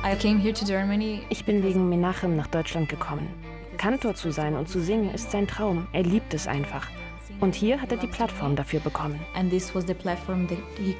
Ich bin wegen Menachem nach Deutschland gekommen. Kantor zu sein und zu singen ist sein Traum. Er liebt es einfach. Und hier hat er die Plattform dafür bekommen.